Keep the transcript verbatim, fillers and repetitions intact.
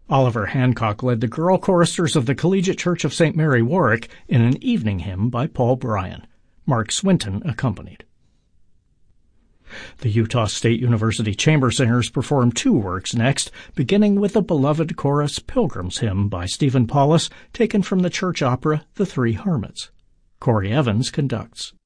Oliver Hancock led the girl choristers of the Collegiate Church of Saint Mary Warwick in an evening hymn by Paul Bryan. Mark Swinton accompanied. The Utah State University Chamber Singers performed two works next, beginning with the beloved chorus Pilgrim's Hymn by Stephen Paulus, taken from the church opera The Three Hermits. Corey Evans conducts.